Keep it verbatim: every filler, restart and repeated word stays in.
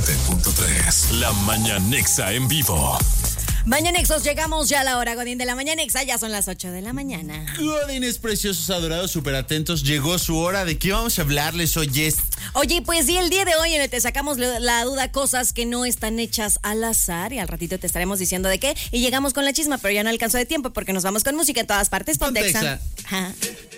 siete punto tres. La Mañanexa en vivo. Mañanexos, llegamos ya a la hora, Godín, de la Mañanexa. Ya son las ocho de la mañana. Godines preciosos, adorados, súper atentos. Llegó su hora. ¿De qué vamos a hablarles hoy? Es... Oye, pues sí, el día de hoy en el Te Sacamos la Duda, cosas que no están hechas al azar. Y al ratito te estaremos diciendo de qué. Y llegamos con la chisma, pero ya no alcanzó de tiempo porque nos vamos con música en todas partes. Pontexa. Pontexa.